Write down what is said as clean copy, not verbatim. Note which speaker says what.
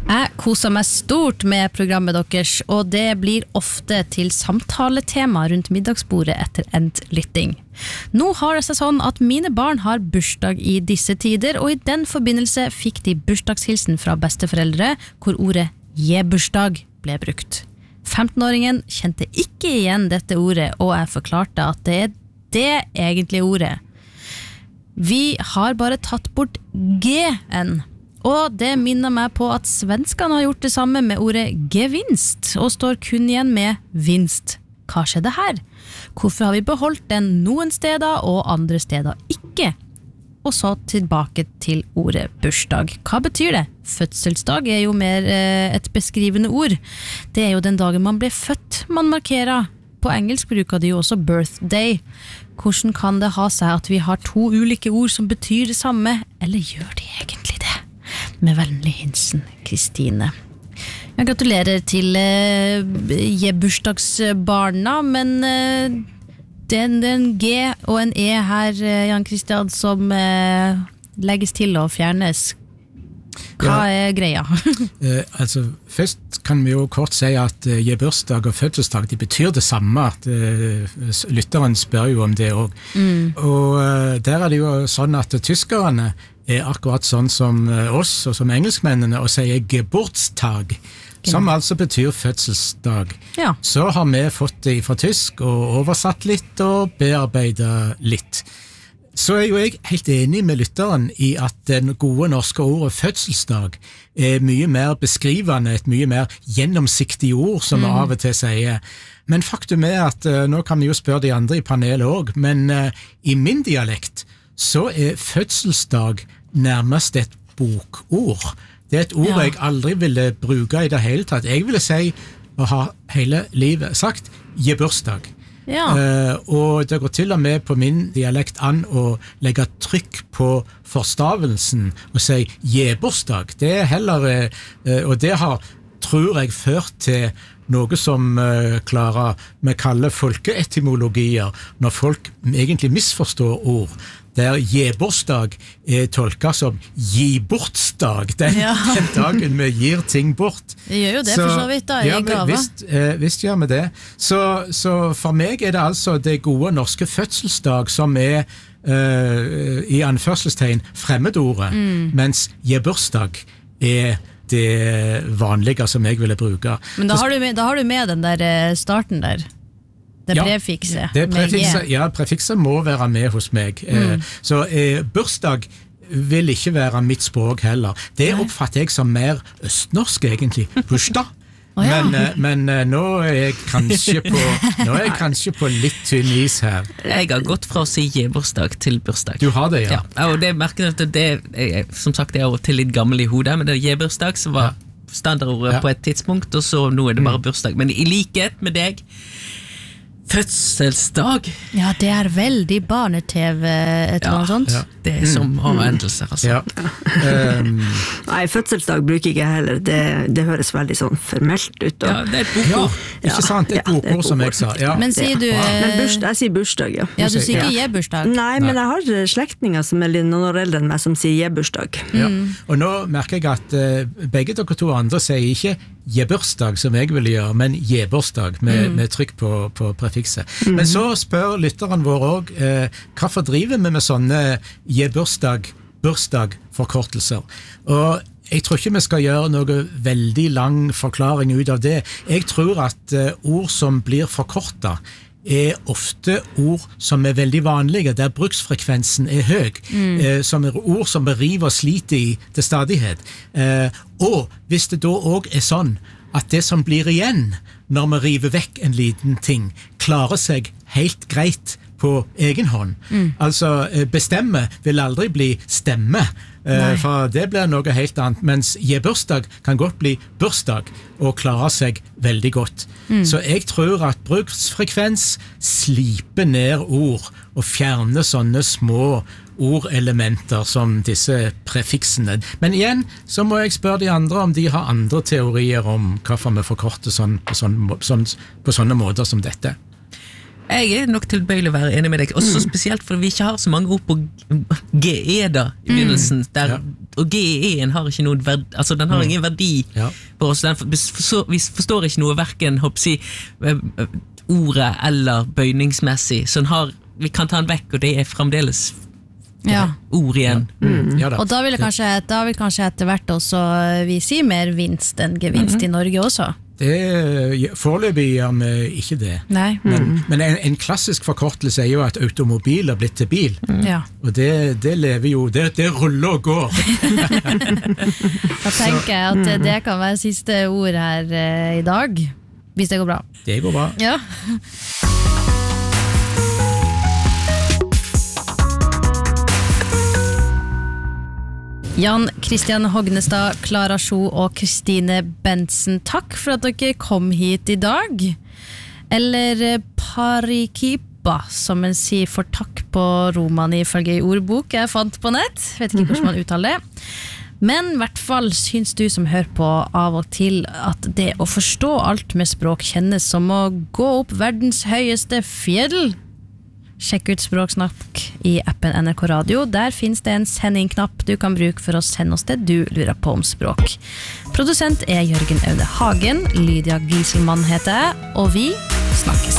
Speaker 1: Jeg koser meg stort med programmet deres, og det blir ofte til samtaletema rundt middagsbordet etter endt lytting. Nå har det seg sånn at mine barn har bursdag i disse tider, og i den forbindelse fikk de bursdagshilsen fra besteforeldre, hvor ordet «je-bursdag» ble brukt. 15-åringen kjente ikke igjen dette ordet, og jeg forklarte at det det egentlige ordet. Vi har bare tatt bort G-en, og det minner meg på at svenskene har gjort det samme med ordet gevinst, og står kun igjen med vinst. Hva skjedde her? Hvorfor har vi beholdt den noen steder og andre steder ikke? Og så tilbake til ordet bursdag. Hva betyr det? Fødselsdag er jo mer et beskrivende ord. Det er jo den dagen man ble født man markerer. På engelsk bruker de jo også birthday. Hvordan kan det ha seg at vi har to ulike ord som betyr det samme, eller gjør de egentlig det? Med vennlig hilsen, Kristine. Jeg gratulerer til bursdagsbarna, men det er en G og en E her, Jan Christian, som legges til og fjernes. Hva er greia?
Speaker 2: Altså, først kan vi jo kort si at bursdag og fødselsdag, de betyr det samme, at lytteren spør jo om det også. Og der er det jo sånn at tyskerne er akkurat sånn som oss og som engelskmennene og sier Geburtstag, som altså betyr fødselsdag.
Speaker 1: Ja.
Speaker 2: Så har vi fått det fra tysk og oversatt litt og bearbeidet litt. Så er jo jeg helt enig med lytteren i at den gode norske ordet fødselsdag er mye mer beskrivende, et mye mer gjennomsiktig ord, som vi av og til sier. Men faktum er at, nå kan vi jo spørre de andre i panelet også, men i min dialekt så er fødselsdag nærmest et bokord. Det er et ord jeg aldri ville bruke i det hele tatt. Jeg ville si, og har hele livet sagt, bursdag.
Speaker 1: Ja.
Speaker 2: Og det går til og med på min dialekt an å legge trykk på forstavelsen og si «je-bursdag». Det er heller, og det har, tror jeg, ført til noe som vi kaller folkeetymologier, når folk egentlig misforstår ord. Der je-bursdag er tolket som gi-bortsdag, den dagen vi gir ting bort.
Speaker 1: Det gjør jo det for så vidt da, i gave.
Speaker 2: Visst gjør vi det. Så for meg er det altså det gode norske fødselsdag som er i anførselstegn fremmedordet, mens je-bursdag er det vanlige som jeg ville bruke.
Speaker 1: Men da har du med den der starten der. Det prefikset.
Speaker 2: Prefikset må være med hos meg. Så bursdag vil ikke være mitt språk heller. Det oppfatter jeg som mer østnorsk egentlig. Bursdag. Men nå er jeg kanskje på litt tynn is her.
Speaker 3: Jeg har gått fra å si bursdag til bursdag.
Speaker 2: Du har det, ja.
Speaker 3: Og det merker jeg at det som sagt er jo til litt gammel i hodet, men det er bursdag som var standardordet på et tidspunkt, og så nå er det bare bursdag. Men i likhet med deg, fødselsdag. Ja,
Speaker 1: det er veldig barne-TV, et eller annet sånt.
Speaker 3: Det er som har endelser, altså.
Speaker 4: Nei, fødselsdag bruker jeg heller. Det høres veldig sånn formelt ut.
Speaker 3: Ja, det er et bokord.
Speaker 2: Ikke sant? Et bokord, som jeg sa.
Speaker 1: Men sier du...
Speaker 4: jeg sier bursdag, ja.
Speaker 1: Ja, du sier ikke je-bursdag.
Speaker 4: Nei, men jeg har slektninger som er litt noen år eldre enn meg, som sier je-bursdag.
Speaker 2: Og nå merker jeg at begge dere to andre sier ikke je-bursdag, som jeg ville gjøre, men je-bursdag, med trykk på prefikset. Men så spør lytteren vår også, hvorfor driver vi med sånne je-bursdag, bursdag-forkortelser? Og jeg tror ikke vi skal gjøre noe veldig lang forklaring ut av det. Jeg tror at ord som blir forkortet er ofte ord som er veldig vanlige, der bruksfrekvensen er høy, som er ord som beriver og sliter i til stadighet. Og hvis det da også er sånn at det som blir igjen når vi river vekk en liten ting, klarer seg helt greit på egen hånd. Altså, bestemme vil aldri bli stemme, for det blir noe helt annet, mens je-bursdag kan godt bli bursdag og klare seg veldig godt. Så jeg tror at bruksfrekvens sliper ned ord og fjerner sånne små ordelementer som disse prefiksene. Men igjen så må jeg spørre de andre om de har andre teorier om hvorfor vi forkorter sånn på sånne måter som dette.
Speaker 3: Jeg nok tilbøyelig å være enig med deg, også spesielt fordi vi ikke har så mange ord på GE da, i begynnelsen, og GE-en har ikke noen verdi, altså den har ingen verdi for oss, vi forstår ikke noe hverken, ordet eller bøyningsmessig, så vi kan ta den vekk, og det fremdeles ord igjen.
Speaker 1: Og da vil kanskje etter hvert også vi si mer vinst enn gevinst i Norge også.
Speaker 2: Foreløpig gjør vi ikke det.
Speaker 1: Nei.
Speaker 2: Men en klassisk forkortelse jo at automobil har blitt til bil. Og det lever jo, det ruller og går.
Speaker 1: Da tenker jeg at det kan være siste ord her i dag, hvis det går bra.
Speaker 2: Det går bra.
Speaker 1: Ja. Jan Christian Hognestad, Klara Sjo og Kristine Bentzen, takk for at dere kom hit i dag. Eller parikipa, som en sier for takk på romani ifølge ordbok jeg fant på nett. Vet ikke hvordan man uttaler det. Men i hvert fall syns du som hører på av og til at det å forstå alt med språk kjennes som å gå opp verdens høyeste fjell. Sjekk ut Språksnakk i appen NRK Radio. Der finnes det en sendingknapp du kan bruke for å sende oss det du lurer på om språk. Produsent Jørgen Aune Hagen, Lydia Gieselmann heter jeg, og vi snakkes.